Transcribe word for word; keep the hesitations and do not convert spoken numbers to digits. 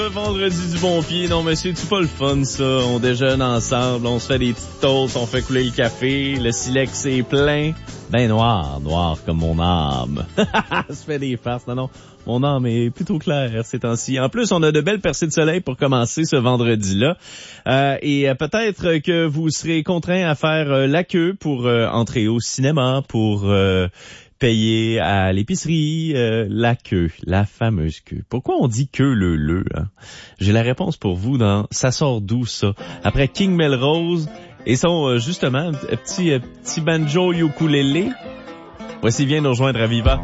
Vendredi du bon pied, non monsieur, c'est pas le fun ça, on déjeune ensemble, on se fait des petites toasts, on fait couler le café, le silex est plein, ben noir, noir comme mon âme. Ça se fait des farces, non non, mon âme est plutôt claire ces temps-ci. En plus, on a de belles percées de soleil pour commencer ce vendredi-là, euh, et euh, peut-être que vous serez contraint à faire euh, la queue pour euh, entrer au cinéma, pour... Euh, payer à l'épicerie, euh, la queue, la fameuse queue. Pourquoi on dit queue le le hein? J'ai la réponse pour vous dans Ça sort d'où ça? Après King Melrose et son euh, justement petit euh, petit banjo ukulélé. Voici vient nous rejoindre à Viva.